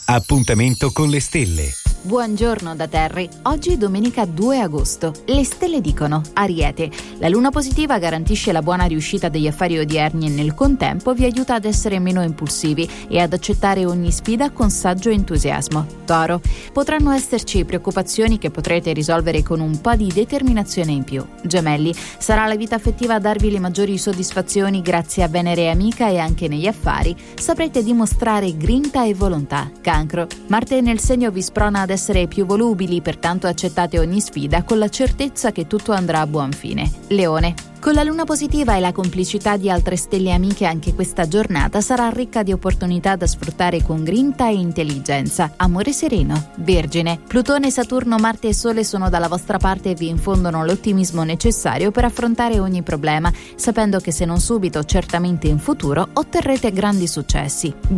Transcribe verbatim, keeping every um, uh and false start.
Appuntamento con le stelle. Buongiorno da Terry. Oggi domenica due agosto. Le stelle dicono: Ariete, la luna positiva garantisce la buona riuscita degli affari odierni e nel contempo vi aiuta ad essere meno impulsivi e ad accettare ogni sfida con saggio entusiasmo. Toro, potranno esserci preoccupazioni che potrete risolvere con un po' di determinazione in più. Gemelli, sarà la vita affettiva a darvi le maggiori soddisfazioni grazie a Venere amica e anche negli affari saprete dimostrare grinta e volontà. Cancro, Marte nel segno vi sprona ad essere più volubili, pertanto accettate ogni sfida con la certezza che tutto andrà a buon fine. Leone, con la luna positiva e la complicità di altre stelle amiche anche questa giornata sarà ricca di opportunità da sfruttare con grinta e intelligenza. Amore sereno. Vergine, Plutone, Saturno, Marte e Sole sono dalla vostra parte e vi infondono l'ottimismo necessario per affrontare ogni problema, sapendo che se non subito, certamente in futuro otterrete grandi successi.